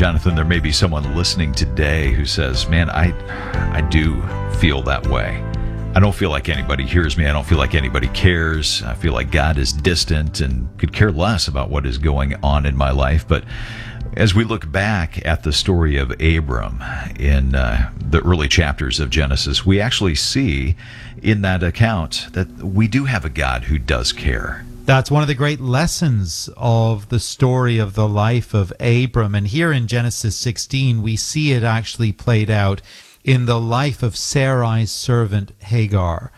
Jonathan, there may be someone listening today who says, man, I do feel that way. I don't feel like anybody hears me. I don't feel like anybody cares. I feel like God is distant and could care less about what is going on in my life. But as we look back at the story of Abram in the early chapters of Genesis, we actually see in that account that we do have a God who does care. That's one of the great lessons of the story of the life of Abram. And here in Genesis 16, we see it actually played out in the life of Sarai's servant Hagar,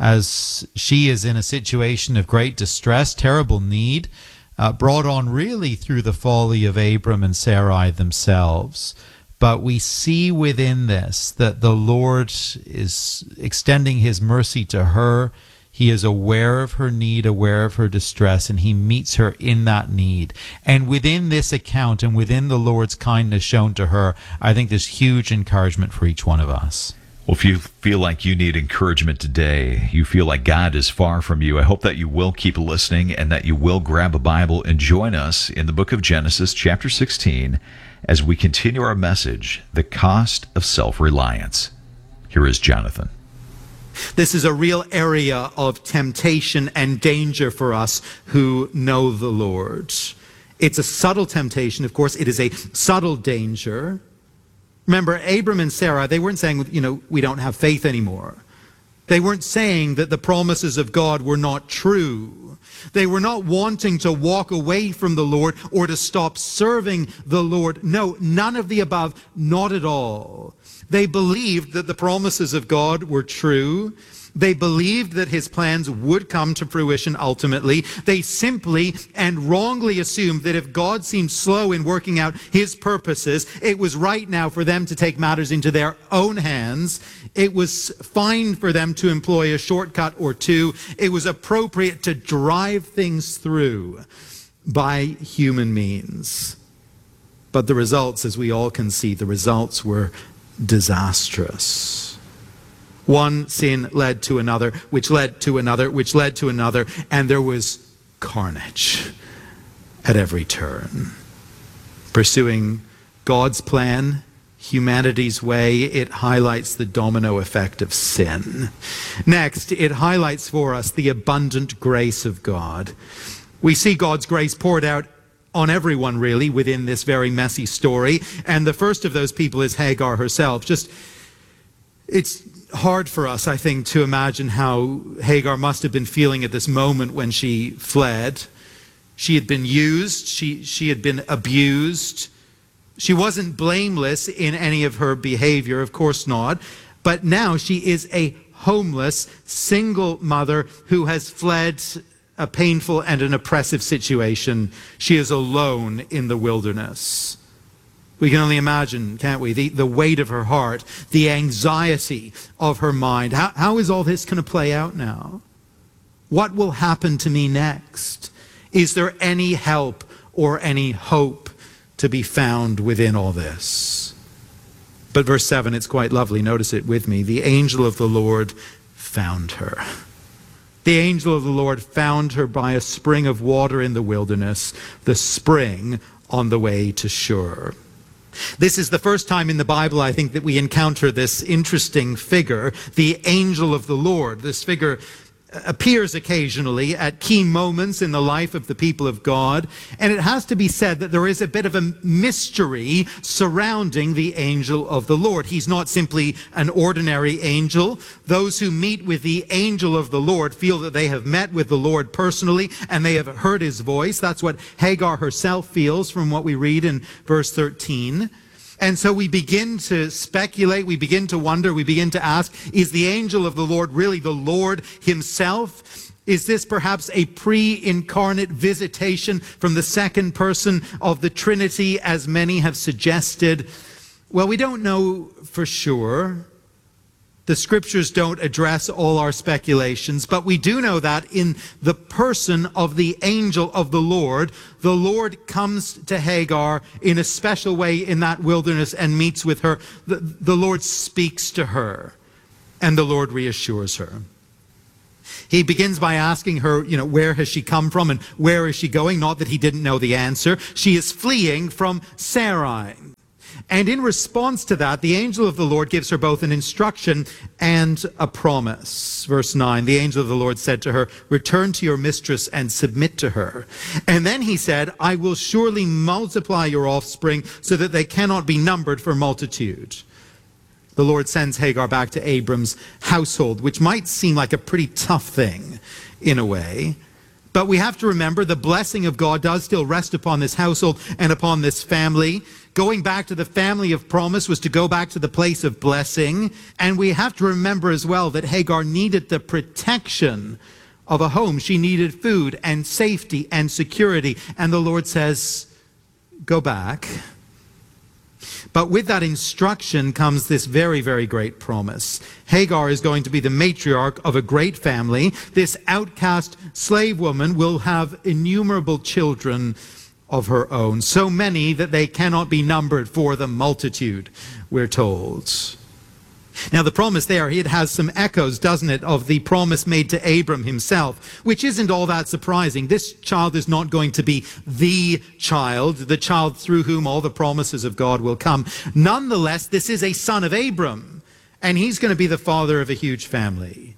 as she is in a situation of great distress, terrible need, brought on really through the folly of Abram and Sarai themselves. But we see within this that the Lord is extending his mercy to her. He is aware of her need, aware of her distress, and he meets her in that need. And within this account and within the Lord's kindness shown to her, I think there's huge encouragement for each one of us. Well, if you feel like you need encouragement today, you feel like God is far from you, I hope that you will keep listening and that you will grab a Bible and join us in the book of Genesis, chapter 16, as we continue our message, The Cost of Self-Reliance. Here is Jonathan. This is a real area of temptation and danger for us who know the Lord. It's a subtle temptation, of course. It is a subtle danger. Remember, Abram and Sarah, they weren't saying, we don't have faith anymore. They weren't saying that the promises of God were not true. They were not wanting to walk away from the Lord or to stop serving the Lord. No, none of the above, not at all. They believed that the promises of God were true. They believed that his plans would come to fruition ultimately. They simply and wrongly assumed that if God seemed slow in working out his purposes, it was right now for them to take matters into their own hands. It was fine for them to employ a shortcut or two. It was appropriate to drive things through by human means. But the results, as we all can see, the results were disastrous. One sin led to another, which led to another, which led to another, and there was carnage at every turn. Pursuing God's plan, humanity's way, it highlights the domino effect of sin. Next, it highlights for us the abundant grace of God. We see God's grace poured out on everyone, really, within this very messy story. And the first of those people is Hagar herself. It's hard for us, I think, to imagine how Hagar must have been feeling at this moment when she fled. She had been used. She had been abused. She wasn't blameless in any of her behavior, of course not. But now she is a homeless, single mother who has fled a painful and an oppressive situation. She is alone in the wilderness. We can only imagine, can't we, the weight of her heart, the anxiety of her mind. How is all this going to play out now? What will happen to me next? Is there any help or any hope to be found within all this? But verse 7, it's quite lovely. Notice it with me. The angel of the Lord found her. The angel of the Lord found her by a spring of water in the wilderness, the spring on the way to Shur. This is the first time in the Bible, I think, that we encounter this interesting figure, the angel of the Lord. This figure appears occasionally at key moments in the life of the people of God. And it has to be said that there is a bit of a mystery surrounding the angel of the Lord. He's not simply an ordinary angel. Those who meet with the angel of the Lord feel that they have met with the Lord personally and they have heard his voice. That's what Hagar herself feels from what we read in verse 13. And so we begin to speculate, we begin to wonder, we begin to ask, is the angel of the Lord really the Lord himself? Is this perhaps a pre-incarnate visitation from the second person of the Trinity, as many have suggested? Well, we don't know for sure. The scriptures don't address all our speculations, but we do know that in the person of the angel of the Lord comes to Hagar in a special way in that wilderness and meets with her. The Lord speaks to her, and the Lord reassures her. He begins by asking her, where has she come from and where is she going? Not that he didn't know the answer. She is fleeing from Sarai. And in response to that, the angel of the Lord gives her both an instruction and a promise. Verse 9, the angel of the Lord said to her, return to your mistress and submit to her. And then he said, I will surely multiply your offspring so that they cannot be numbered for multitude. The Lord sends Hagar back to Abram's household, which might seem like a pretty tough thing in a way. But we have to remember the blessing of God does still rest upon this household and upon this family. Going back to the family of promise was to go back to the place of blessing. And we have to remember as well that Hagar needed the protection of a home. She needed food and safety and security. And the Lord says, go back. But with that instruction comes this very, very great promise. Hagar is going to be the matriarch of a great family. This outcast slave woman will have innumerable children of her own, so many that they cannot be numbered for the multitude, we're told. Now the promise there, it has some echoes, doesn't it, of the promise made to Abram himself, which isn't all that surprising. This child is not going to be the child through whom all the promises of God will come. Nonetheless, this is a son of Abram, and he's going to be the father of a huge family.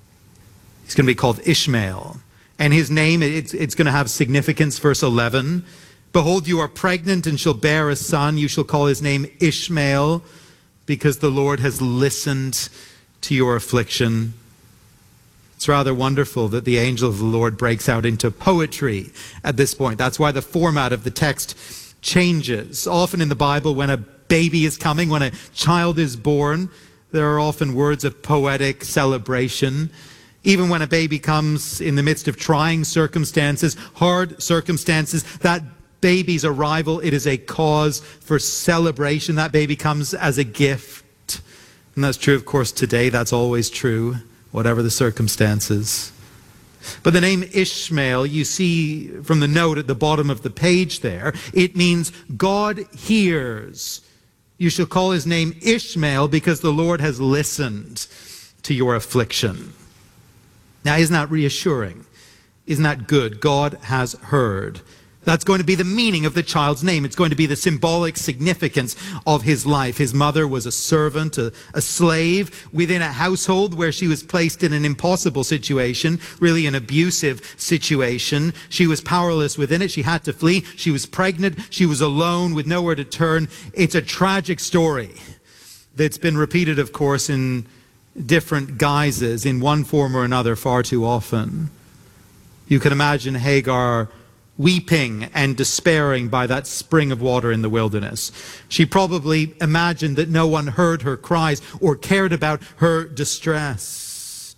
He's going to be called Ishmael, and his name, it's going to have significance. Verse 11, behold, you are pregnant and shall bear a son. You shall call his name Ishmael, because the Lord has listened to your affliction. It's rather wonderful that the angel of the Lord breaks out into poetry at this point. That's why the format of the text changes. Often in the Bible, when a baby is coming, when a child is born, there are often words of poetic celebration. Even when a baby comes in the midst of trying circumstances, hard circumstances, that baby's arrival, it is a cause for celebration. That baby comes as a gift. And that's true, of course, today. That's always true, whatever the circumstances. But the name Ishmael, you see from the note at the bottom of the page there, it means God hears. You shall call his name Ishmael because the Lord has listened to your affliction. Now, isn't that reassuring? Isn't that good? God has heard. That's going to be the meaning of the child's name. It's going to be the symbolic significance of his life. His mother was a servant, a slave within a household where she was placed in an impossible situation, really an abusive situation. She was powerless within it. She had to flee. She was pregnant. She was alone with nowhere to turn. It's a tragic story that's been repeated, of course, in different guises, in one form or another, far too often. You can imagine Hagar weeping and despairing by that spring of water in the wilderness. She probably imagined that no one heard her cries or cared about her distress.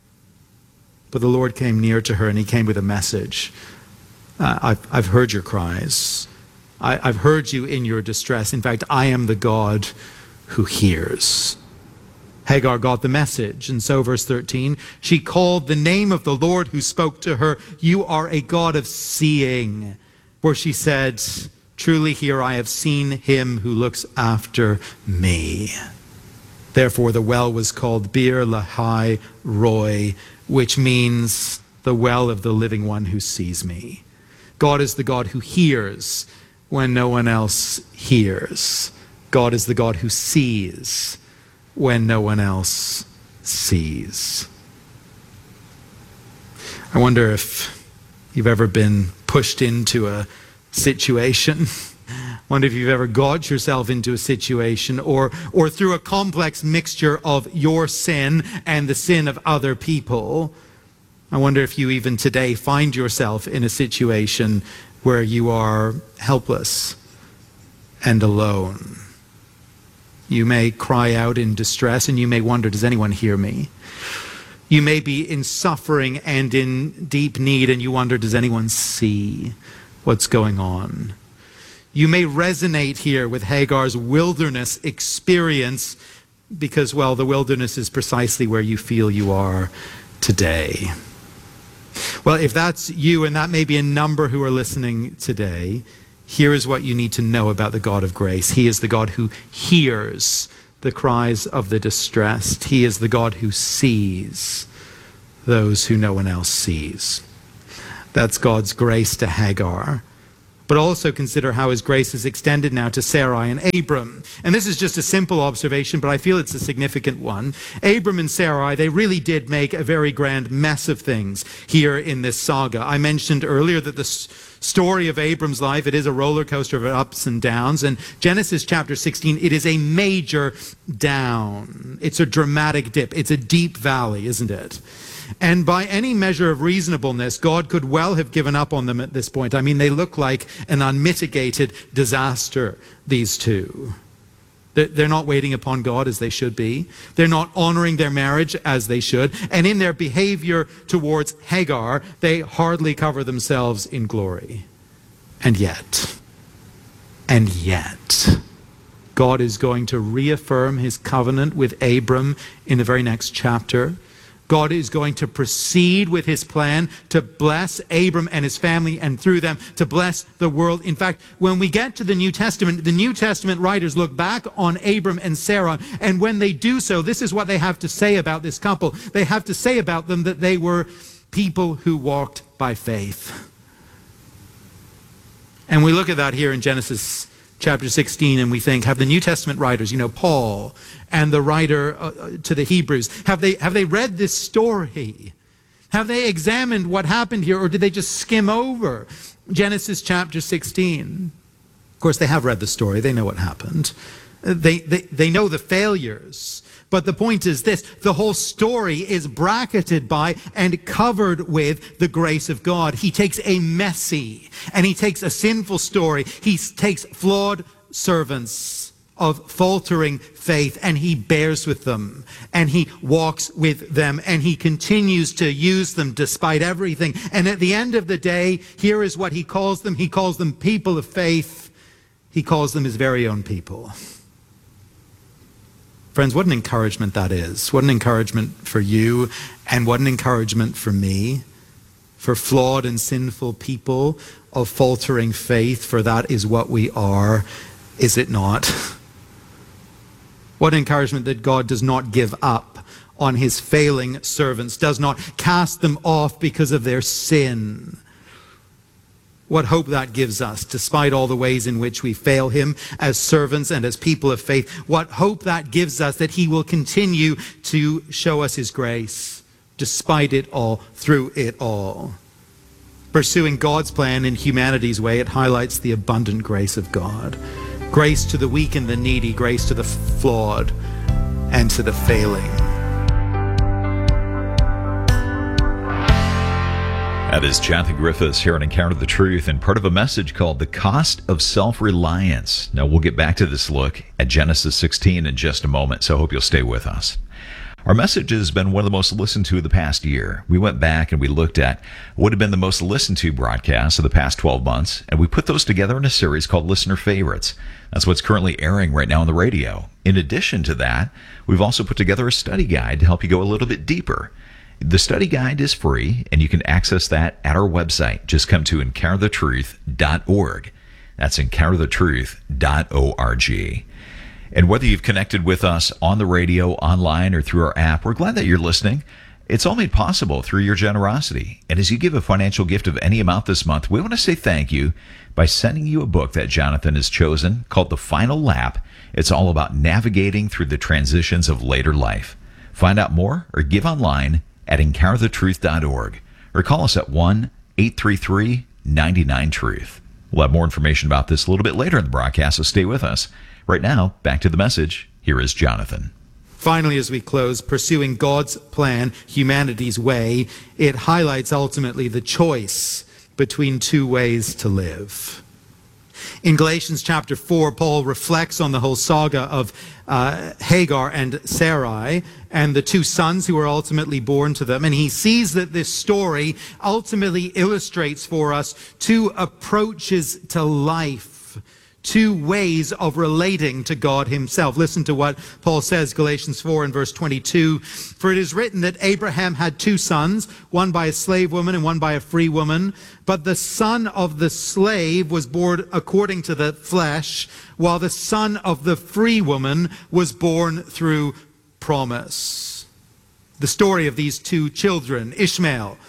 But the Lord came near to her and he came with a message. I've heard your cries. I've heard you in your distress. In fact, I am the God who hears. Hagar got the message, and so verse 13, she called the name of the Lord who spoke to her, you are a God of seeing. For she said, truly here I have seen him who looks after me. Therefore the well was called Beer Lahai Roi, which means the well of the living one who sees me. God is the God who hears when no one else hears. God is the God who sees when no one else sees. I wonder if you've ever been pushed into a situation. I wonder if you've ever got yourself into a situation or through a complex mixture of your sin and the sin of other people. I wonder if you even today find yourself in a situation where you are helpless and alone. You may cry out in distress and you may wonder, does anyone hear me? You may be in suffering and in deep need and you wonder, does anyone see what's going on? You may resonate here with Hagar's wilderness experience because, well, the wilderness is precisely where you feel you are today. Well, if that's you, and that may be a number who are listening today, here is what you need to know about the God of grace. He is the God who hears the cries of the distressed. He is the God who sees those who no one else sees. That's God's grace to Hagar. but also consider how his grace is extended now to Sarai and Abram. And this is just a simple observation, but I feel it's a significant one. Abram and Sarai, they really did make a very grand mess of things here in this saga. I mentioned earlier that the story of Abram's life, it is a roller coaster of ups and downs. And Genesis chapter 16, it is a major down. It's a dramatic dip. It's a deep valley, isn't it? And by any measure of reasonableness, God could well have given up on them at this point. I mean, they look like an unmitigated disaster, these two. They're not waiting upon God as they should be. They're not honoring their marriage as they should. And in their behavior towards Hagar, they hardly cover themselves in glory. And yet, God is going to reaffirm his covenant with Abram in the very next chapter. God is going to proceed with his plan to bless Abram and his family, and through them to bless the world. In fact, when we get to the New Testament writers look back on Abram and Sarah, and when they do so, this is what they have to say about this couple. They have to say about them that they were people who walked by faith. And we look at that here in Genesis chapter 16, and we think, have the New Testament writers, Paul and the writer to the Hebrews, have they read this story? Have they examined what happened here, or did they just skim over Genesis chapter 16? Of course, they have read the story. They know what happened. They know the failures. But the point is this: the whole story is bracketed by and covered with the grace of God. He takes a messy and he takes a sinful story. He takes flawed servants of faltering faith, and he bears with them, and he walks with them, and he continues to use them despite everything. And at the end of the day, here is what he calls them. He calls them people of faith. He calls them his very own people. Friends, what an encouragement that is. What an encouragement for you, and what an encouragement for me, for flawed and sinful people of faltering faith, for that is what we are, is it not? What encouragement that God does not give up on his failing servants, does not cast them off because of their sin. What hope that gives us, despite all the ways in which we fail him as servants and as people of faith. What hope that gives us, that he will continue to show us his grace, despite it all, through it all. Pursuing God's plan in humanity's way, it highlights the abundant grace of God. Grace to the weak and the needy, grace to the flawed and to the failing. That is Kathy Griffiths here on Encounter the Truth, and part of a message called The Cost of Self-Reliance. Now, we'll get back to this look at Genesis 16 in just a moment, so I hope you'll stay with us. Our message has been one of the most listened to the past year. We went back and we looked at what had been the most listened to broadcasts of the past 12 months, and we put those together in a series called Listener Favorites. That's what's currently airing right now on the radio. In addition to that, we've also put together a study guide to help you go a little bit deeper. The study guide is free, and you can access that at our website. Just come to encounterthetruth.org. That's encounterthetruth.org. And whether you've connected with us on the radio, online, or through our app, we're glad that you're listening. It's all made possible through your generosity. And as you give a financial gift of any amount this month, we want to say thank you by sending you a book that Jonathan has chosen called The Final Lap. It's all about navigating through the transitions of later life. Find out more or give online at encounterthetruth.org, or call us at 1-833-99-TRUTH. We'll have more information about this a little bit later in the broadcast, so stay with us. Right now, back to the message. Here is Jonathan. Finally, as we close, pursuing God's plan, humanity's way, it highlights ultimately the choice between two ways to live. In Galatians chapter 4, Paul reflects on the whole saga of Hagar and Sarai and the two sons who were ultimately born to them. And he sees that this story ultimately illustrates for us two approaches to life, two ways of relating to God himself. Listen to what Paul says, Galatians 4 and verse 22. For it is written that Abraham had two sons, one by a slave woman and one by a free woman. But the son of the slave was born according to the flesh, while the son of the free woman was born through promise. The story of these two children, Ishmael,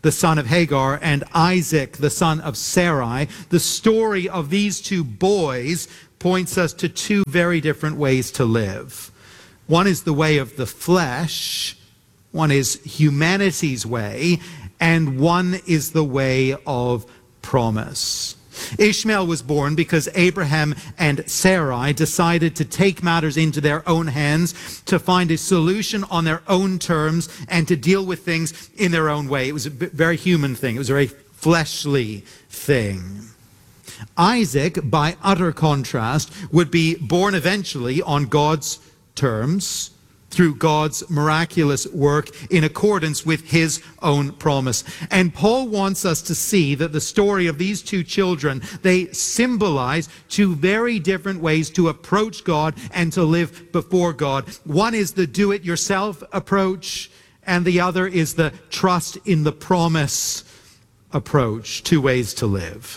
the son of Hagar, and Isaac, the son of Sarai. The story of these two boys points us to two very different ways to live. One is the way of the flesh, one is humanity's way, and one is the way of promise. Ishmael was born because Abraham and Sarai decided to take matters into their own hands, to find a solution on their own terms, and to deal with things in their own way. It was a very human thing. It was a very fleshly thing. Isaac, by utter contrast, would be born eventually on God's terms, through God's miraculous work in accordance with his own promise. And Paul wants us to see that the story of these two children, they symbolize two very different ways to approach God and to live before God. One is the do-it-yourself approach, and the other is the trust in the promise approach. Two ways to live.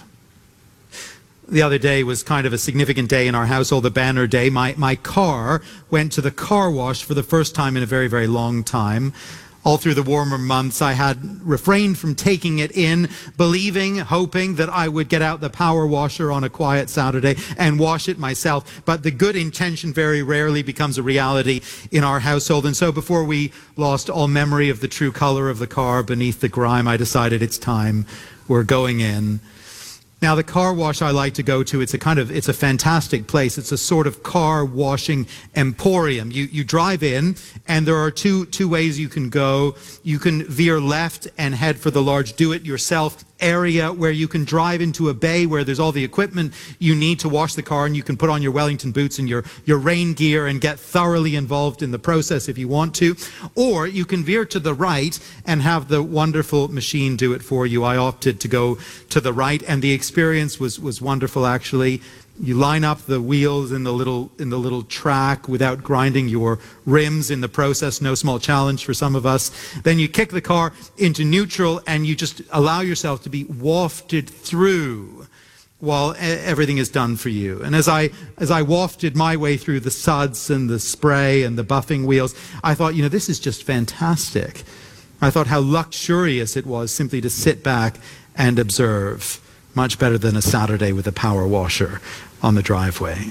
The other day was kind of a significant day in our household, the banner day. My car went to the car wash for the first time in a very, very long time. All through the warmer months, I had refrained from taking it in, believing, hoping that I would get out the power washer on a quiet Saturday and wash it myself. But the good intention very rarely becomes a reality in our household. And so before we lost all memory of the true color of the car beneath the grime, I decided it's time. We're going in. Now, the car wash I like to go to, it's a fantastic place. It's a sort of car washing emporium. You drive in, and there are two ways you can go. You can veer left and head for the large do-it-yourself area where you can drive into a bay where there's all the equipment you need to wash the car, and you can put on your Wellington boots and your rain gear and get thoroughly involved in the process if you want to. Or you can veer to the right and have the wonderful machine do it for you. I opted to go to the right, and the experience was wonderful, actually. You line up the wheels in the little track without grinding your rims in the process. No small challenge for some of us. Then you kick the car into neutral, and you just allow yourself to be wafted through while everything is done for you. And as I wafted my way through the suds and the spray and the buffing wheels, I thought, this is just fantastic. I thought how luxurious it was simply to sit back and observe. Much better than a Saturday with a power washer on the driveway.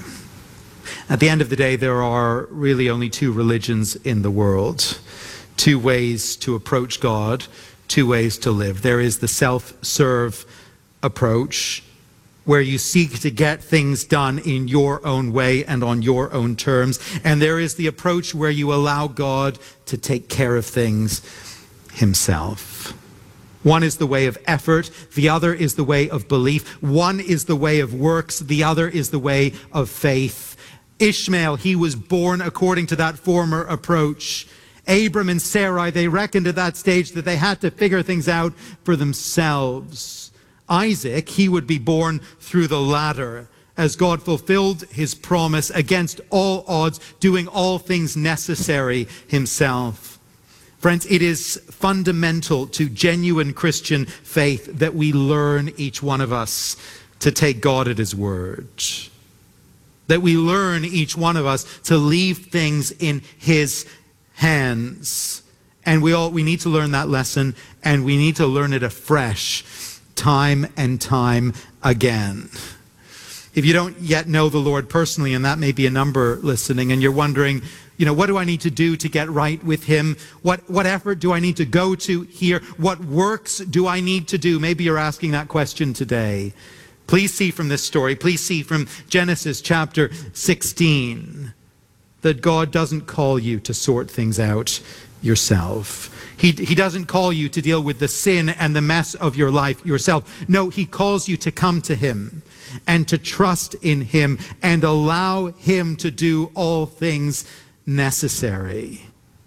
At the end of the day, there are really only two religions in the world, two ways to approach God, two ways to live. There is the self-serve approach, where you seek to get things done in your own way and on your own terms. And there is the approach where you allow God to take care of things himself. One is the way of effort, the other is the way of belief. One is the way of works, the other is the way of faith. Ishmael, he was born according to that former approach. Abram and Sarai, they reckoned at that stage that they had to figure things out for themselves. Isaac, he would be born through the latter, as God fulfilled his promise against all odds, doing all things necessary himself. Friends, it is fundamental to genuine Christian faith that we learn, each one of us, to take God at his word. That we learn, each one of us, to leave things in his hands. And we need to learn that lesson, and we need to learn it afresh, time and time again. If you don't yet know the Lord personally, and that may be a number listening, and you're wondering, what do I need to do to get right with him? What effort do I need to go to here? What works do I need to do? Maybe you're asking that question today. Please see from this story, please see from Genesis chapter 16, that God doesn't call you to sort things out yourself. He doesn't call you to deal with the sin and the mess of your life yourself. No, he calls you to come to him and to trust in him and allow him to do all things necessary.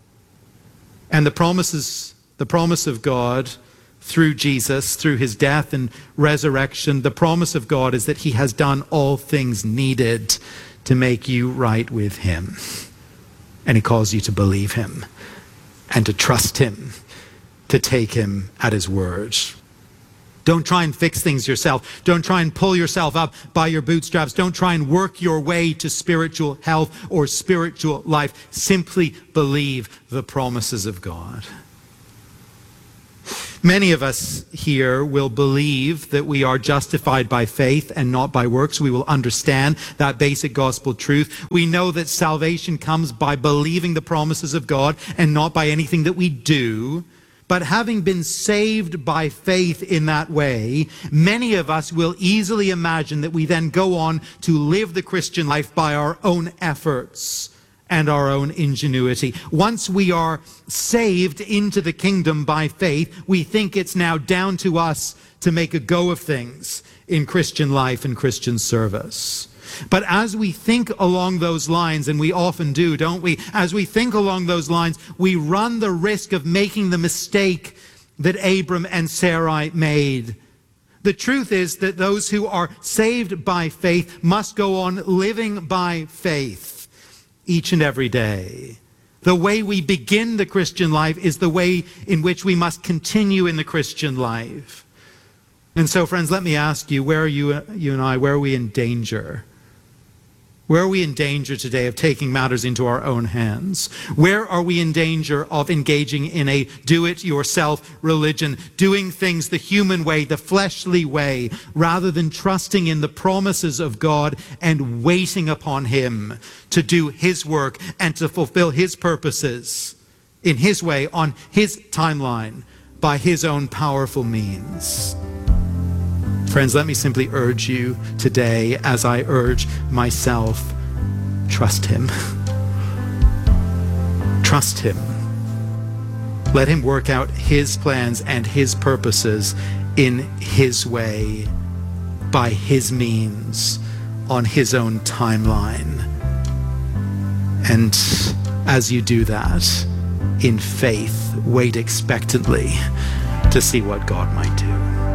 And the promise of God through Jesus, through his death and resurrection, the promise of God is that he has done all things needed to make you right with him. And he calls you to believe him and to trust him, to take him at his word. Don't try and fix things yourself. Don't try and pull yourself up by your bootstraps. Don't try and work your way to spiritual health or spiritual life. Simply believe the promises of God. Many of us here will believe that we are justified by faith and not by works. We will understand that basic gospel truth. We know that salvation comes by believing the promises of God and not by anything that we do. But having been saved by faith in that way, many of us will easily imagine that we then go on to live the Christian life by our own efforts and our own ingenuity. Once we are saved into the kingdom by faith, we think it's now down to us to make a go of things in Christian life and Christian service. But as we think along those lines, and we often do, don't we? As we think along those lines, we run the risk of making the mistake that Abram and Sarai made. The truth is that those who are saved by faith must go on living by faith each and every day. The way we begin the Christian life is the way in which we must continue in the Christian life. And so, friends, let me ask you, where are you and I, where are we in danger? Where are we in danger today of taking matters into our own hands? Where are we in danger of engaging in a do-it-yourself religion, doing things the human way, the fleshly way, rather than trusting in the promises of God and waiting upon Him to do His work and to fulfill His purposes in His way, on His timeline, by His own powerful means? Friends, let me simply urge you today, as I urge myself, trust Him. Trust Him. Let Him work out His plans and His purposes in His way, by His means, on His own timeline. And as you do that, in faith, wait expectantly to see what God might do.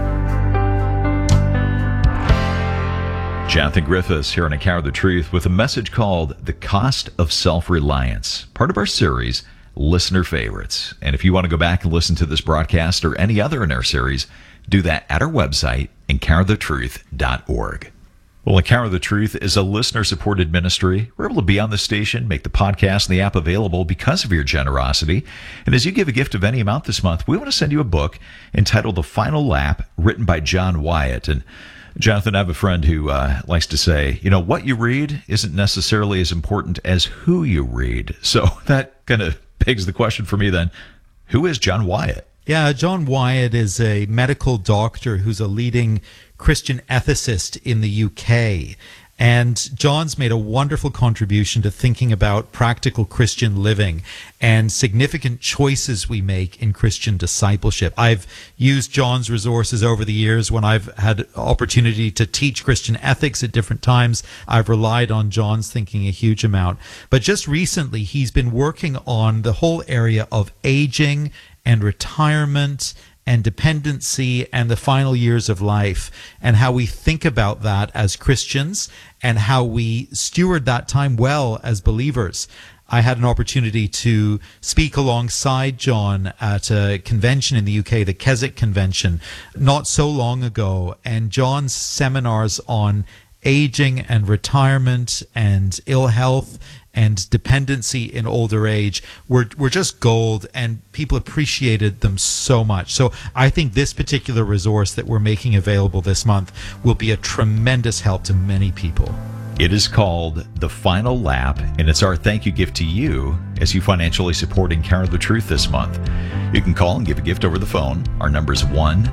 Jonathan Griffiths here on Encounter the Truth with a message called The Cost of Self-Reliance, part of our series, Listener Favorites. And if you want to go back and listen to this broadcast or any other in our series, do that at our website, encounterthetruth.org. Well, Encounter the Truth is a listener-supported ministry. We're able to be on the station, make the podcast and the app available because of your generosity. And as you give a gift of any amount this month, we want to send you a book entitled The Final Lap, written by John Wyatt. And Jonathan, I have a friend who likes to say, you know, what you read isn't necessarily as important as who you read. So that kind of begs the question for me then, who is John Wyatt? Yeah, John Wyatt is a medical doctor who's a leading Christian ethicist in the UK. And John's made a wonderful contribution to thinking about practical Christian living and significant choices we make in Christian discipleship. I've used John's resources over the years when I've had opportunity to teach Christian ethics at different times. I've relied on John's thinking a huge amount. But just recently, he's been working on the whole area of aging and retirement and dependency and the final years of life, and how we think about that as Christians and how we steward that time well as believers. I had an opportunity to speak alongside John at a convention in the UK, the Keswick Convention, not so long ago, and John's seminars on aging and retirement and ill health and dependency in older age were just gold, and people appreciated them so much. So I think this particular resource that we're making available this month will be a tremendous help to many people. It is called The Final Lap, and it's our thank you gift to you as you financially support Encounter the Truth this month. You can call and give a gift over the phone. Our number is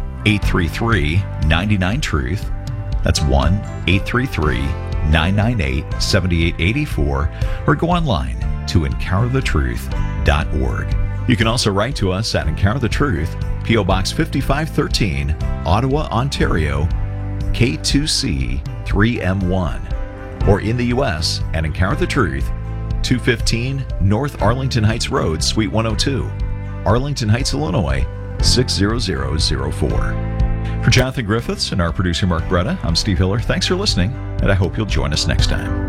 1-833-99-TRUTH. That's 1-833-998-7884, or go online to encounterthetruth.org. You can also write to us at Encounter the Truth, P.O. Box 5513, Ottawa, Ontario, K2C 3M1, or in the U.S. at Encounter the Truth, 215 North Arlington Heights Road, Suite 102, Arlington Heights, Illinois, 60004. For Jonathan Griffiths and our producer Mark Bretta, I'm Steve Hiller. Thanks for listening, and I hope you'll join us next time.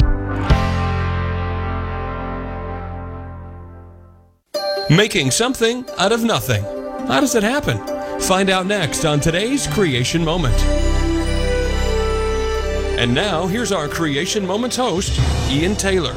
Making something out of nothing. How does it happen? Find out next on today's Creation Moment. And now, here's our Creation Moments host, Ian Taylor.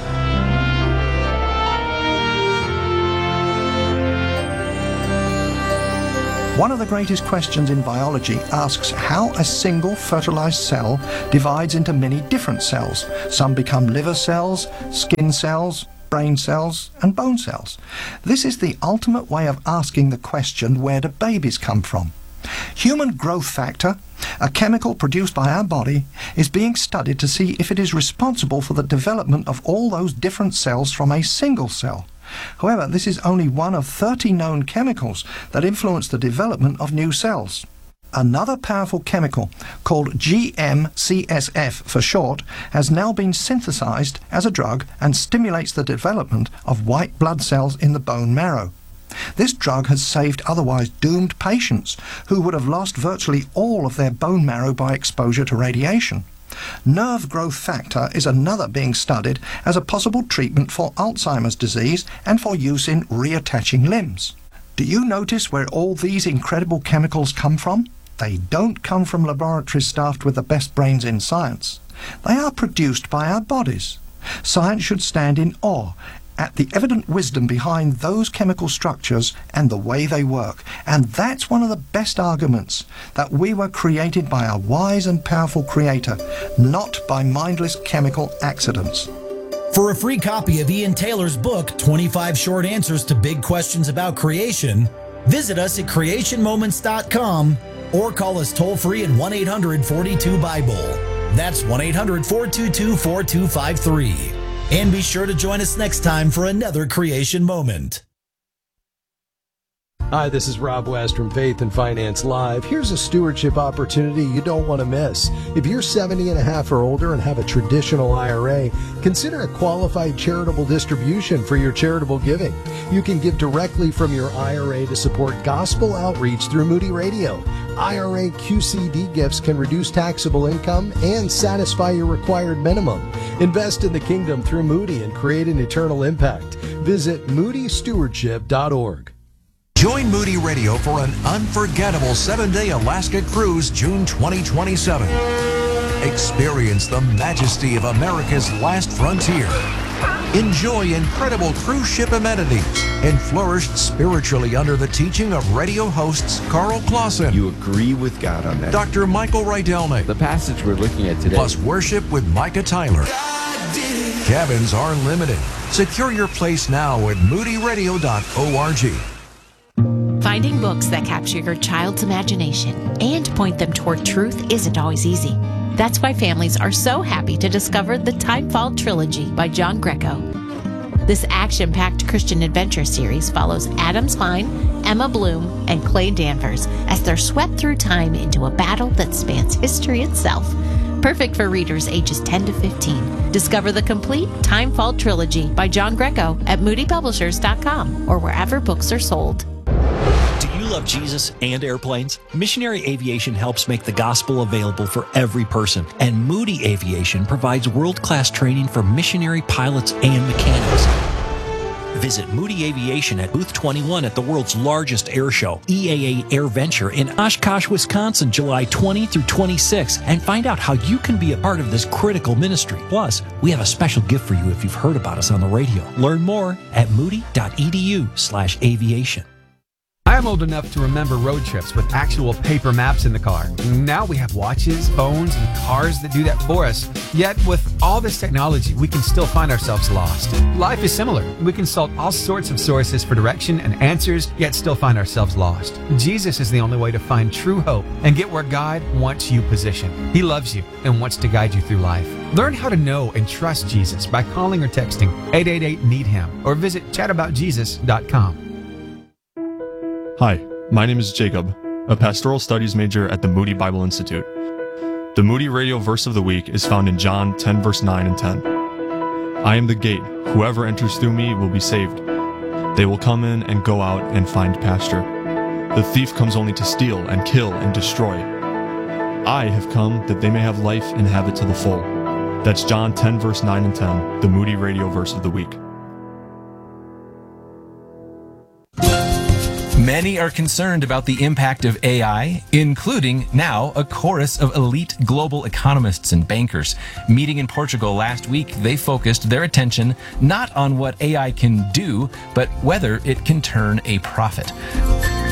One of the greatest questions in biology asks how a single fertilized cell divides into many different cells. Some become liver cells, skin cells, brain cells, and bone cells. This is the ultimate way of asking the question, where do babies come from? Human growth factor, a chemical produced by our body, is being studied to see if it is responsible for the development of all those different cells from a single cell. However, this is only one of 30 known chemicals that influence the development of new cells. Another powerful chemical, called GM-CSF for short, has now been synthesized as a drug and stimulates the development of white blood cells in the bone marrow. This drug has saved otherwise doomed patients who would have lost virtually all of their bone marrow by exposure to radiation. Nerve growth factor is another being studied as a possible treatment for Alzheimer's disease and for use in reattaching limbs. Do you notice where all these incredible chemicals come from? They don't come from laboratories staffed with the best brains in science. They are produced by our bodies. Science should stand in awe at the evident wisdom behind those chemical structures and the way they work. And that's one of the best arguments, that we were created by a wise and powerful Creator, not by mindless chemical accidents. For a free copy of Ian Taylor's book, 25 Short Answers to Big Questions About Creation, visit us at creationmoments.com or call us toll-free at 1-800-42-BIBLE. That's 1-800-422-4253. And be sure to join us next time for another Creation Moment. Hi, this is Rob West from Faith and Finance Live. Here's a stewardship opportunity you don't want to miss. If you're 70 and a half or older and have a traditional IRA, consider a qualified charitable distribution for your charitable giving. You can give directly from your IRA to support gospel outreach through Moody Radio. IRA QCD gifts can reduce taxable income and satisfy your required minimum. Invest in the kingdom through Moody and create an eternal impact. Visit moodystewardship.org. Join Moody Radio for an unforgettable 7-day Alaska cruise, June 2027. Experience the majesty of America's last frontier. Enjoy incredible cruise ship amenities and flourish spiritually under the teaching of radio hosts Carl Clausen. You agree with God on that. Dr. Michael Rydelnik. The passage we're looking at today. Plus worship with Micah Tyler. Cabins are limited. Secure your place now at moodyradio.org. Finding books that capture your child's imagination and point them toward truth isn't always easy. That's why families are so happy to discover the Timefall Trilogy by John Greco. This action-packed Christian adventure series follows Adam Klein, Emma Bloom, and Clay Danvers as they're swept through time into a battle that spans history itself. Perfect for readers ages 10 to 15. Discover the complete Timefall Trilogy by John Greco at moodypublishers.com or wherever books are sold. Do you love Jesus and airplanes? Missionary Aviation helps make the gospel available for every person, and Moody Aviation provides world-class training for missionary pilots and mechanics. Visit Moody Aviation at Booth 21 at the world's largest air show, EAA Air Venture in Oshkosh, Wisconsin, July 20 through 26, and find out how you can be a part of this critical ministry. Plus, we have a special gift for you if you've heard about us on the radio. Learn more at moody.edu/aviation. I'm old enough to remember road trips with actual paper maps in the car. Now we have watches, phones, and cars that do that for us. Yet with all this technology, we can still find ourselves lost. Life is similar. We consult all sorts of sources for direction and answers, yet still find ourselves lost. Jesus is the only way to find true hope and get where God wants you positioned. He loves you and wants to guide you through life. Learn how to know and trust Jesus by calling or texting 888-NEED-HIM or visit chataboutjesus.com. Hi, my name is Jacob, a pastoral studies major at the Moody Bible Institute. The Moody Radio verse of the week is found in John 10 verse 9 and 10. I am the gate. Whoever enters through me will be saved. They will come in and go out and find pasture. The thief comes only to steal and kill and destroy. I have come that they may have life and have it to the full. That's John 10 verse 9 and 10, the Moody Radio verse of the week. Many are concerned about the impact of AI, including now a chorus of elite global economists and bankers. Meeting in Portugal last week, they focused their attention not on what AI can do, but whether it can turn a profit.